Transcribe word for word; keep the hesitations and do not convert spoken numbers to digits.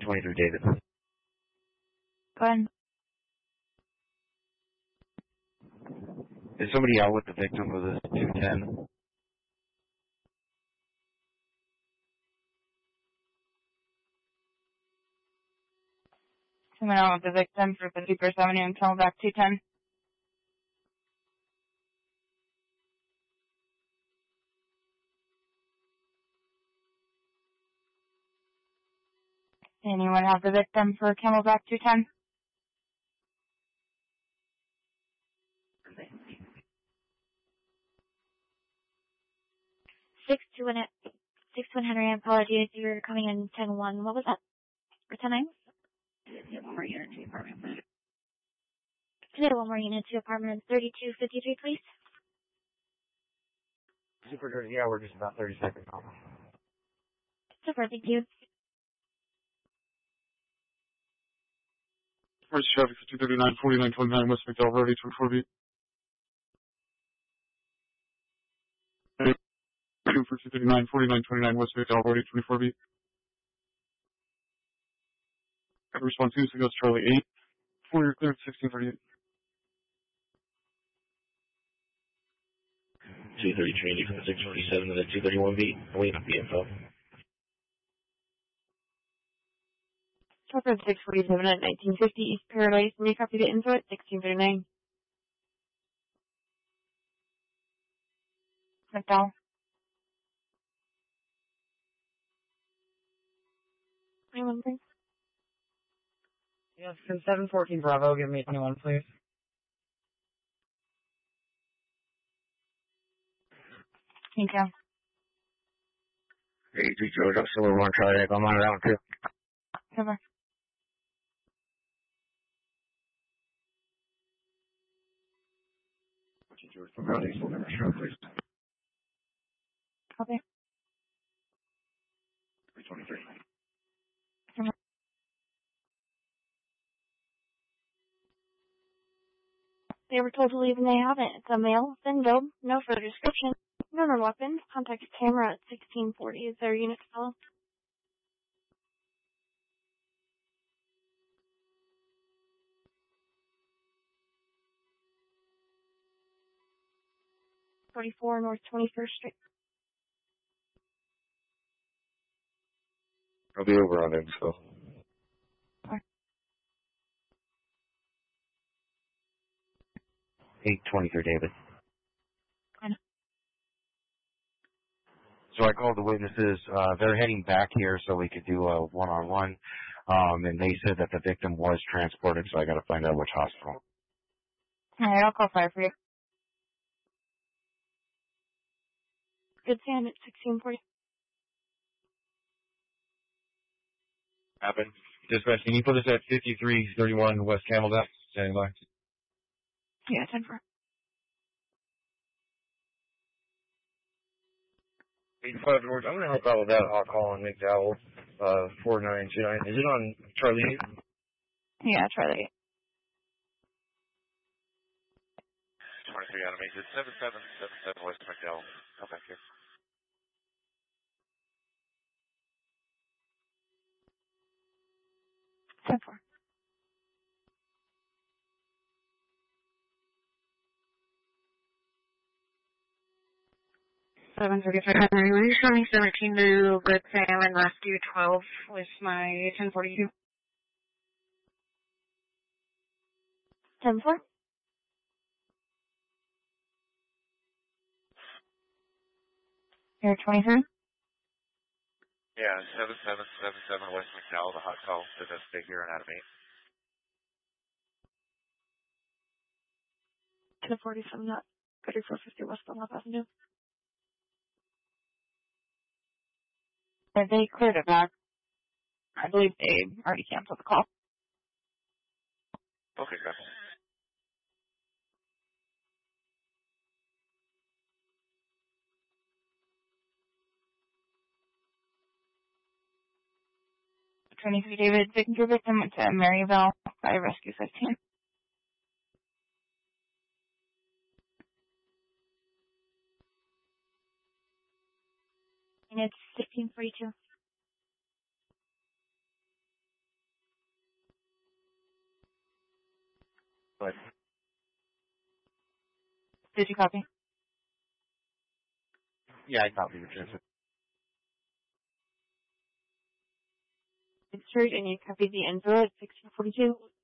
twenty-three, David. Go ahead. Is somebody out with the victim of this two ten? Someone out with the victim for fifty-first Avenue and Camelback two ten. Anyone have the victim for Camelback two ten? Six to one, six to one Henry. I apologize. You were coming in ten one. What was that? Or ten nine? One more unit to apartment. Today, one more unit to apartment thirty-two fifty-three, please. Super good. Yeah, we're just about thirty seconds off. Super, thank you. Where's traffic for two thirty-nine, forty-nine twenty-nine West McDowell Road, eight twenty-four B. Two for two thirty-nine, forty-nine twenty-nine West McDowell Road, eight twenty-four B. Got response two, so goes Charlie eight. Four, you're clear at sixteen thirty-eight. two thirty Trinity from six forty-seven to the two thirty-one B. Waiting on the info. Traffic six forty-seven at nineteen fifty East Paradise. Can you copy the info at sixteen thirty-nine? McDowell. Anyone, please? Yes, can seven fourteen Bravo give me anyone, please? Thank you. Hey, two George, I'm still one Charlie. I'm on round two. Cover. George, from round eight, never show, please. Copy. three twenty-three. They were told to leave and they haven't. It's a male, thin build, no further description, no known weapons. Contact camera at sixteen forty. Is there a unit to follow? forty-four North twenty-first Street. I'll be over on info. eight twenty-three, David. So I called the witnesses. Uh, they're heading back here so we could do a one-on-one. Um, and they said that the victim was transported, so I got to find out which hospital. All right, I'll call fire for you. Good Sam at sixteen forty. Happen. Dispatch, can you put us at fifty-three thirty-one West Camelback? Standing by. Yeah, ten four. eighty-five George, I'm going to help out with that hot call on McDowell, uh, four nine two nine. Is it on Charlie eight? Yeah, try that. twenty-three animated, seven seven seven seven West McDowell. Come back here. ten four. seven thirty-five Henry. Showing seventeen to Good Sam and Rescue twelve with my ten forty-two. ten four. Here, twenty-three. Yeah, seven seven seven seven West McDowell, the hot call to the stay here and animate. ten forty-seven at thirty-four fifty West Belmont Avenue. Yeah, they cleared it back. I believe they already canceled the call. Okay, gotcha. twenty-three David, signature victim went to Maryville by Rescue fifteen. And it's sixteen forty-two. but Did you copy? yeah, I copied the transfer. It's true, and you copied the info at sixteen forty-two.